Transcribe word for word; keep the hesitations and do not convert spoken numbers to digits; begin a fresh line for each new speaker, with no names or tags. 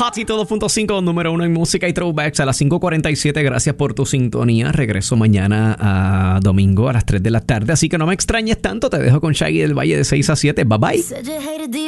Batito dos punto cinco, número uno en música y throwbacks a las cinco cuarenta y siete. Gracias por tu sintonía. Regreso mañana a domingo a las tres de la tarde. Así que no me extrañes tanto. Te dejo con Shaggy del Valle de seis a siete. Bye bye.